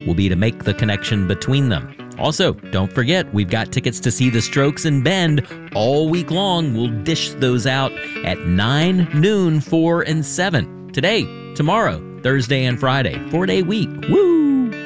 will be to make the connection between them. Also, don't forget, we've got tickets to see the Strokes in Bend all week long. We'll dish those out at 9, noon, 4, and 7. Today, tomorrow, Thursday, and Friday. 4-day week. Woo!